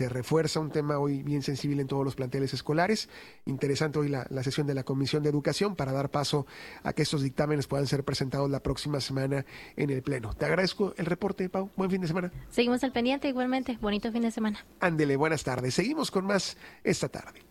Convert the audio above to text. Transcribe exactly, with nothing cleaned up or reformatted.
Se refuerza un tema hoy bien sensible en todos los planteles escolares. Interesante hoy la, la sesión de la Comisión de Educación para dar paso a que estos dictámenes puedan ser presentados la próxima semana en el Pleno. Te agradezco el reporte, Pau. Buen fin de semana. Seguimos al pendiente igualmente. Bonito fin de semana. Ándele, buenas tardes. Seguimos con más esta tarde.